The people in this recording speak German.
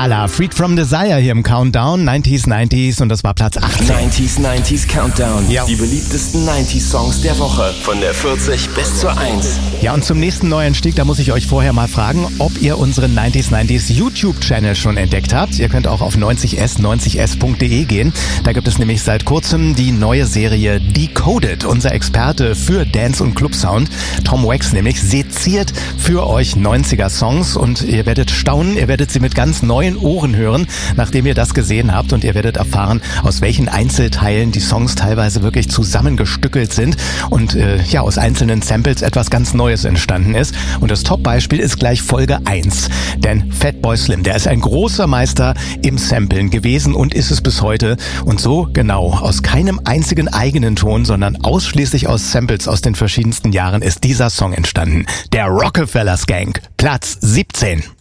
Impala, Freed from Desire hier im Countdown, 90s und das war Platz 18. 90s Countdown, ja. Die beliebtesten 90s-Songs der Woche, von der 40 bis zur 1. Ja, und zum nächsten Neueinstieg, da muss ich euch vorher mal fragen, ob ihr unseren 90s YouTube-Channel schon entdeckt habt. Ihr könnt auch auf 90s.de gehen. Da gibt es nämlich seit kurzem die neue Serie Decoded. Unser Experte für Dance- und Club-Sound, Tom Wax nämlich, seziert für euch 90er-Songs und ihr werdet staunen, ihr werdet sie mit ganz neuen Ohren hören, nachdem ihr das gesehen habt, und ihr werdet erfahren, aus welchen Einzelteilen die Songs teilweise wirklich zusammengestückelt sind und aus einzelnen Samples etwas ganz Neues entstanden ist. Und das Top-Beispiel ist gleich Folge 1, denn Fatboy Slim, der ist ein großer Meister im Samplen gewesen und ist es bis heute, und so genau aus keinem einzigen eigenen Ton, sondern ausschließlich aus Samples aus den verschiedensten Jahren ist dieser Song entstanden. Der Rockefeller Skank, Platz 17.